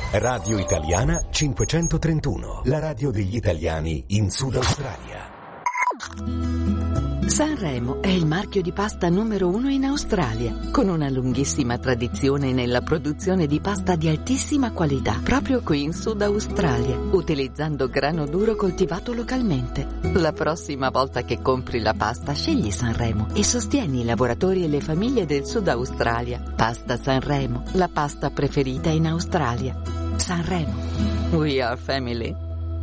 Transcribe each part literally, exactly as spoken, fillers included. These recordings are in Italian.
Radio Italiana cinquecentotrentuno, la radio degli italiani in Sud Australia. Sanremo è il marchio di pasta numero uno in Australia, con una lunghissima tradizione nella produzione di pasta di altissima qualità, proprio qui in Sud Australia, utilizzando grano duro coltivato localmente. La prossima volta che compri la pasta, scegli Sanremo e sostieni i lavoratori e le famiglie del Sud Australia. Pasta Sanremo, la pasta preferita in Australia. Sanremo. We are family.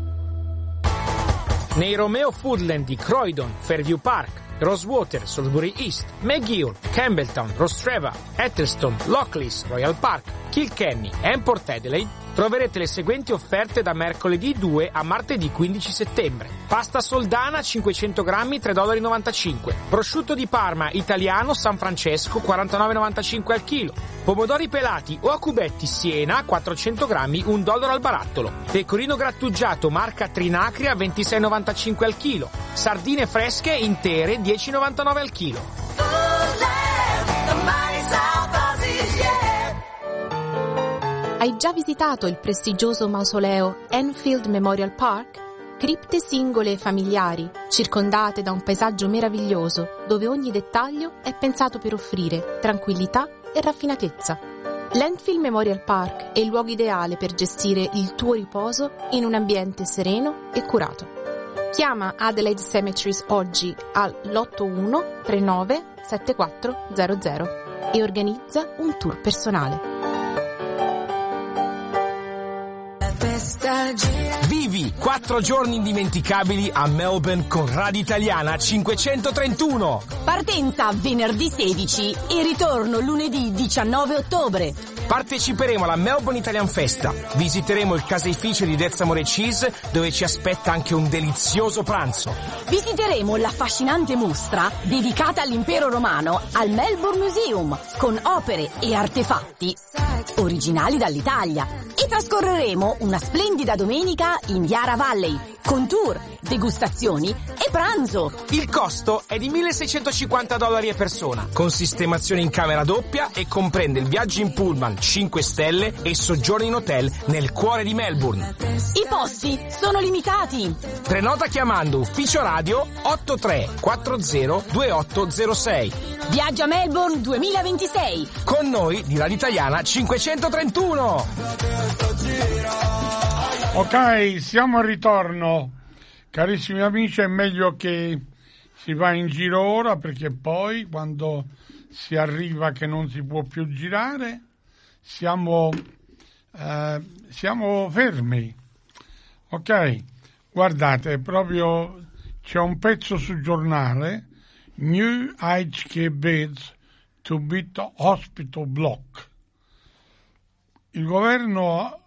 Nei Romeo Foodland di Croydon, Fairview Park, Rosewater, Salisbury East, McGill, Campbelltown, Rostreva, Eccleston, Lockleys, Royal Park, Kilkenny e Port Adelaide troverete le seguenti offerte da mercoledì due a martedì quindici settembre. Pasta soldana cinquecento grammi tre virgola novantacinque dollari. Prosciutto di Parma italiano San Francesco quarantanove virgola novantacinque al chilo. Pomodori pelati o a cubetti Siena quattrocento grammi un dollaro al barattolo. Pecorino grattugiato marca Trinacria ventisei virgola novantacinque al chilo. Sardine fresche intere dieci virgola novantanove al chilo. Hai già visitato il prestigioso mausoleo Enfield Memorial Park? Cripte singole e familiari, circondate da un paesaggio meraviglioso, dove ogni dettaglio è pensato per offrire tranquillità e raffinatezza. L'Enfield Memorial Park è il luogo ideale per gestire il tuo riposo in un ambiente sereno e curato. Chiama Adelaide Cemeteries oggi all'otto uno tre nove sette quattro zero zero e organizza un tour personale. Vivi quattro giorni indimenticabili a Melbourne con Radio Italiana cinquecentotrentuno. Partenza venerdì sedici e ritorno lunedì diciannove ottobre. Parteciperemo alla Melbourne Italian Festa. Visiteremo il caseificio di Dezzamore Cheese, dove ci aspetta anche un delizioso pranzo. Visiteremo l'affascinante mostra dedicata all'impero romano al Melbourne Museum, con opere e artefatti originali dall'Italia. E trascorreremo una splendida domenica in Yarra Valley, con tour, degustazioni e pranzo. Il costo è di milleseicentocinquanta dollari a persona, con sistemazione in camera doppia e comprende il viaggio in pullman cinque stelle e soggiorno in hotel nel cuore di Melbourne. I posti sono limitati. Prenota chiamando ufficio radio otto tre quattro zero due otto zero sei. Viaggio a Melbourne duemilaventisei. Con noi di Radio Italiana cinquecentotrentuno. Ok, siamo al ritorno. Carissimi amici, è meglio che si va in giro ora, perché poi quando si arriva che non si può più girare siamo, eh, siamo fermi. Ok, guardate, proprio c'è un pezzo sul giornale: New Aged Care Beds to beat Hospital Block. Il governo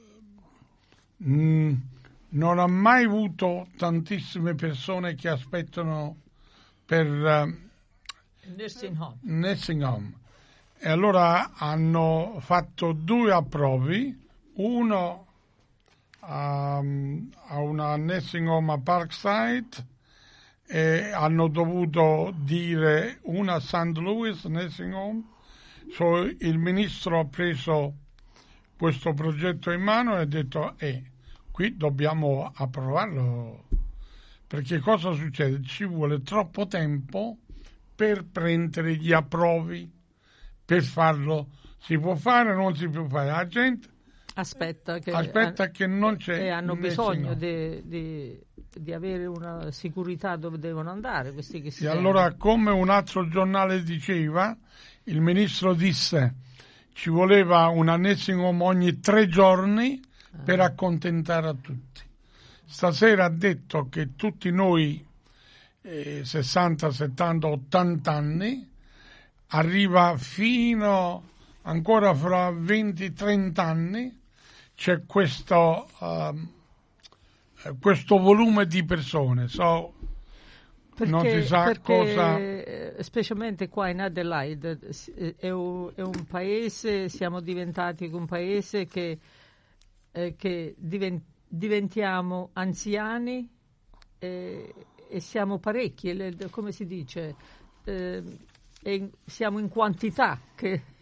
mh, non ha mai avuto tantissime persone che aspettano per uh, nursing home. nursing home. E allora hanno fatto due approvi, uno um, a una nursing home a Parkside e hanno dovuto dire una a Saint Louis nursing home. So, il ministro ha preso questo progetto in mano e ha detto eh, qui dobbiamo approvarlo, perché cosa succede? Ci vuole troppo tempo per prendere gli approvi, per farlo. Si può fare o non si può fare? La gente aspetta che, aspetta che non c'è, e hanno bisogno nessuno. di, di, di avere una sicurezza dove devono andare questi che si E allora, come un altro giornale diceva, il ministro disse ci voleva una nursing home ogni tre giorni ah. per accontentare a tutti. Stasera ha detto che tutti noi eh, sessanta, settanta, ottanta anni arriva fino ancora fra venti trenta anni c'è questo uh, questo volume di persone. So, perché, non si sa perché, cosa, specialmente qua in Adelaide è un, è un paese, siamo diventati un paese che, eh, che divent, diventiamo anziani eh, e siamo parecchi, le, come si dice, eh, e siamo in quantità che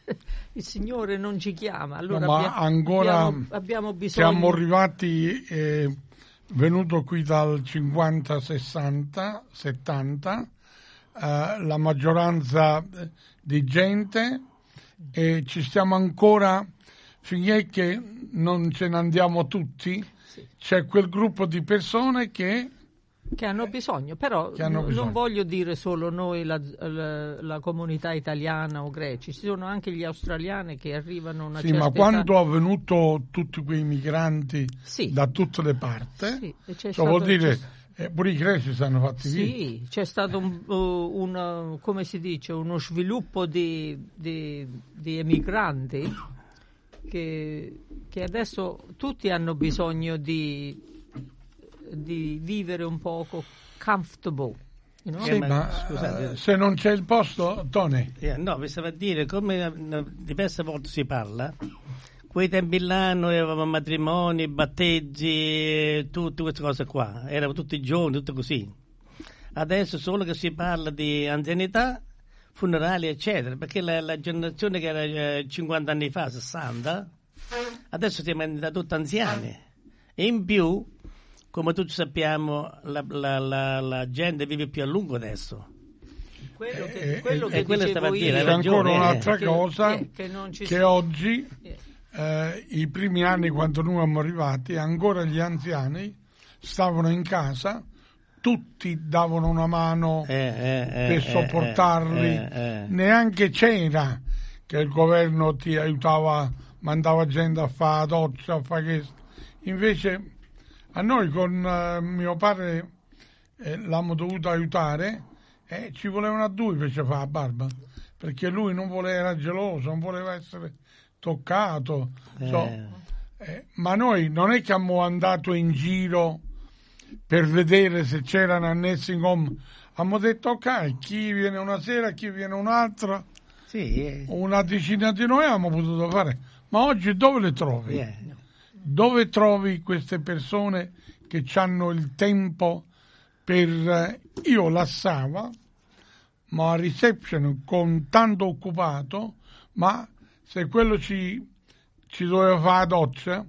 il Signore non ci chiama. Allora no, ma abbiamo, ancora abbiamo, abbiamo bisogno... siamo arrivati, eh, venuto qui dal cinquanta, sessanta, settanta, eh, la maggioranza di gente, e ci stiamo ancora, finché che non ce ne andiamo tutti, sì. C'è quel gruppo di persone che... che hanno bisogno, però hanno bisogno. Non voglio dire solo noi, la, la, la comunità italiana o greci, ci sono anche gli australiani che arrivano a una sì, certa ma quando età. è venuto tutti quei migranti sì. da tutte le parti, sì, e c'è cioè stato, vuol dire c'è... eh, pure i greci si hanno fatti sì, via. c'è stato un, uh, una, come si dice, uno sviluppo di, di, di emigranti che, che adesso tutti hanno bisogno di di vivere un poco comfortable, you know? Sì, eh, ma, ma scusate, uh, se non c'è il posto, Tony. Eh, no, mi stava a dire, come uh, diverse volte si parla, quei tempi là noi avevamo matrimoni, battezzi, tutte queste cose qua, erano tutti giovani, tutto così. Adesso solo che si parla di anzianità, funerali, eccetera, perché la, la generazione che era eh, cinquanta anni fa, sessanta, adesso siamo diventati tutti anziani. E in più, come tutti sappiamo, la, la, la, la gente vive più a lungo adesso. Quello che, Eh, quello eh, che quello dicevo stava a io, dire, C'è hai ragione, ancora un'altra che- cosa che- che non ci che sono- oggi, Eh. eh, i primi anni quando noi siamo arrivati, ancora gli anziani stavano in casa, tutti davano una mano Eh, eh, eh, per eh, sopportarli, eh, eh. neanche c'era che il governo ti aiutava, mandava gente a fare la doccia, a fare questo. Invece a noi con eh, mio padre eh, l'abbiamo dovuto aiutare, e ci volevano a due per fare la barba, perché lui non voleva, era geloso, non voleva essere toccato. So, Eh. eh, ma noi non è che abbiamo andato in giro per vedere se c'erano a nursing home, abbiamo detto ok, chi viene una sera, chi viene un'altra, Sì, eh. una decina di noi abbiamo potuto fare, ma oggi dove le trovi? Eh. Dove trovi queste persone che hanno il tempo per... Io lassava, ma a reception con tanto occupato, ma se quello ci, ci doveva fare la doccia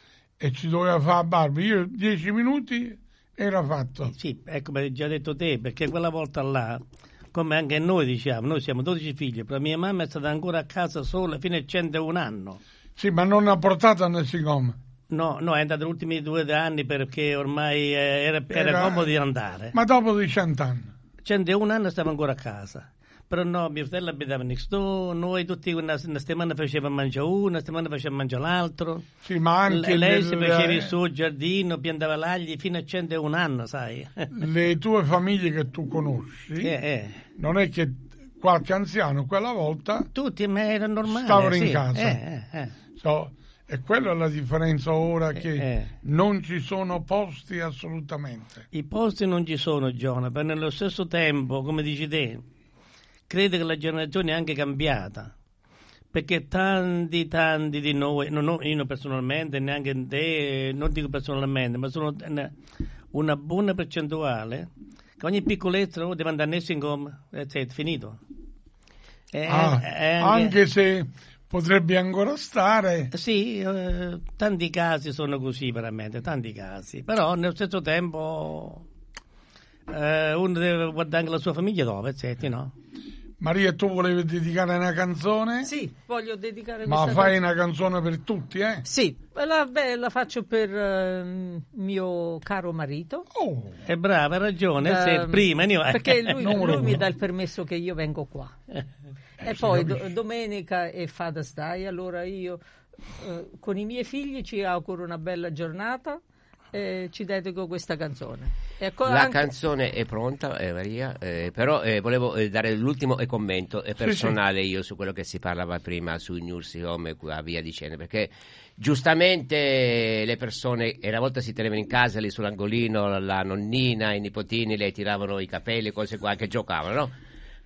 e ci doveva fare la barba, io dieci minuti era fatto. Sì, è come hai già detto te, perché quella volta là, come anche noi diciamo, noi siamo dodici figli, però mia mamma è stata ancora a casa sola fino a centouno anni. Sì, ma non ha portato a nursing home. No, no, è andata gli ultimi due anni perché ormai eh, era, era, Era- comodo di andare. Ma dopo di cent'anni. centouno anni stavo ancora a casa. Però no, mio fratello abitava next door, noi tutti una, una settimana facevamo mangiare uno, una settimana facevamo mangiare l'altro. Sì, ma anche L- lei nel- si faceva il suo giardino, piantava l'agli fino a centouno anni, sai. le tue famiglie che tu conosci, Eh, eh. non è che qualche anziano quella volta Tutti, ma era normale. stavano in sì. casa. Eh, eh, eh. so, e quella è la differenza ora, che eh. non ci sono posti assolutamente. I posti non ci sono, Giona, però nello stesso tempo, come dici te, credo che la generazione è anche cambiata, perché tanti, tanti di noi, non ho- io personalmente, neanche te, non dico personalmente, ma sono una, una buona percentuale, che ogni piccolezza oh, deve andare a nursing home, e è finito. E- Ah, e anche se potrebbe ancora stare. Sì, eh, tanti casi sono così veramente, tanti casi, però nello stesso tempo eh, uno deve guardare anche la sua famiglia dopo, eccetera, no? Maria, tu volevi dedicare una canzone? Sì, voglio dedicare Ma questa fai canzone. una canzone per tutti, eh? Sì, la, beh, la faccio per eh, mio caro marito. Oh, È brava, hai ragione, sì, Ehm, prima io- perché lui, Numero lui mi uno. dà il permesso che io vengo qua. Eh, E si poi do- capisce. domenica è Father's Day, allora io eh, con i miei figli ci auguro una bella giornata e ci dedico questa canzone. Ecco, La anche- canzone è pronta, eh, Maria, eh, però eh, volevo eh, dare l'ultimo eh, commento eh, personale io su quello che si parlava prima sui nursing home e qua via dicendo, perché giustamente le persone, e una volta si tenevano in casa lì sull'angolino la nonnina, i nipotini le tiravano i capelli, cose qua che giocavano, no?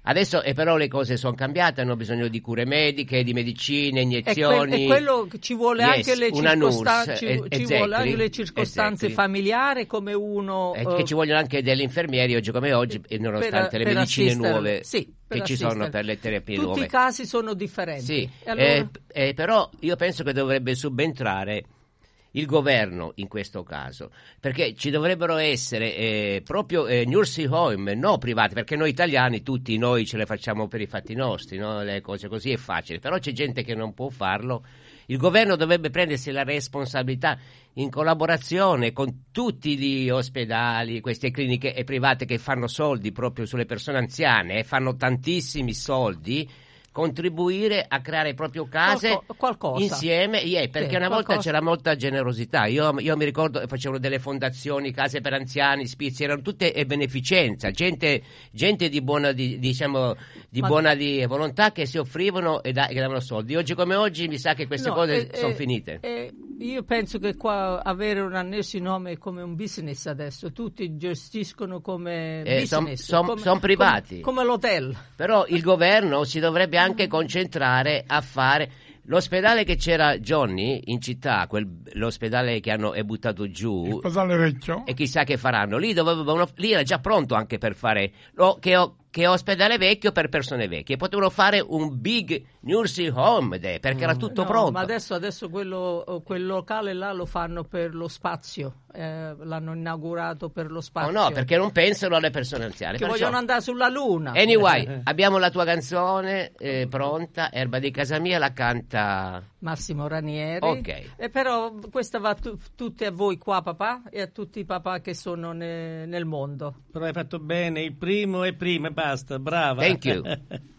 Adesso eh, però le cose sono cambiate, hanno bisogno di cure mediche, di medicine, iniezioni. E, que- e quello ci vuole yes, anche le circostanze, ci, e, ci exactly, vuole anche le circostanze exactly. familiari, come uno E uh, che ci vogliono anche degli infermieri oggi come oggi, nonostante per, le per medicine nuove sì, che ci sono per le terapie Tutti nuove. Tutti i casi sono differenti. Sì, allora... eh, eh, però io penso che dovrebbe subentrare il governo in questo caso, perché ci dovrebbero essere eh, proprio eh, nursing home, no privati, perché noi italiani tutti noi ce le facciamo per i fatti nostri, no? Le cose così è facile, però c'è gente che non può farlo. Il governo dovrebbe prendersi la responsabilità in collaborazione con tutti gli ospedali, queste cliniche private che fanno soldi proprio sulle persone anziane, eh, fanno tantissimi soldi, contribuire a creare proprio case Qualco, qualcosa. insieme, yeah, perché sì, una volta qualcosa. c'era molta generosità. Io, io mi ricordo che facevano delle fondazioni, case per anziani, spizi, erano tutte e beneficenza, gente, gente di buona di, diciamo di Ma... buona di volontà che si offrivano e, da, che davano soldi. Oggi come oggi mi sa che queste no, cose eh, sono eh, finite. Eh, io penso che qua avere un annesso nome è come un business adesso, tutti gestiscono come Eh, business, son, son, come, son privati. come, come l'hotel. Però il governo si dovrebbe anche concentrare a fare l'ospedale che c'era Johnny in città, quel, l'ospedale che hanno è buttato giù, l'ospedale vecchio, e chissà che faranno lì, dovevano, lì era già pronto anche per fare lo, che, ho, che ospedale vecchio per persone vecchie, potevano fare un big nursing home there, perché era tutto no, pronto. Ma adesso, adesso quello, quel locale là lo fanno per lo spazio, eh, l'hanno inaugurato per lo spazio. No, no, perché non pensano alle persone anziane. Che perciò... vogliono andare sulla luna. Anyway, abbiamo la tua canzone eh, pronta, Erba di casa mia, la canta Massimo Ranieri. Ok. E però questa va tu, tutte a voi qua papà e a tutti i papà che sono ne, nel mondo. Però hai fatto bene, il primo è primo e basta, brava. Thank you.